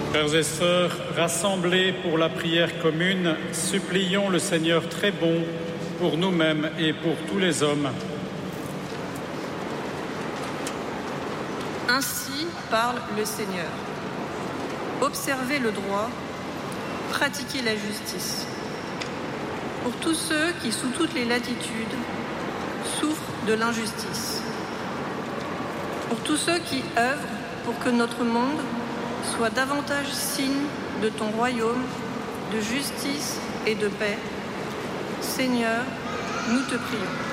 Frères et sœurs, rassemblés pour la prière commune, supplions le Seigneur très bon pour nous-mêmes et pour tous les hommes. Ainsi parle le Seigneur. Observez le droit, pratiquez la justice. Pour tous ceux qui, sous toutes les latitudes, souffrent de l'injustice. Pour tous ceux qui œuvrent pour que notre monde soit davantage signe de ton royaume, de justice et de paix. Seigneur, nous te prions.